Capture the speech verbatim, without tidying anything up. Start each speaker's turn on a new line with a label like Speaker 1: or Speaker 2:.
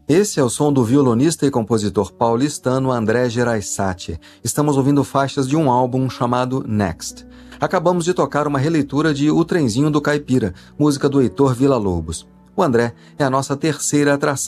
Speaker 1: Esse é o som do violonista e compositor paulistano André Gereissati. Estamos ouvindo faixas de um álbum chamado Next. Acabamos de tocar uma releitura de O Trenzinho do Caipira, música do Heitor Villa-Lobos. O André é a nossa terceira atração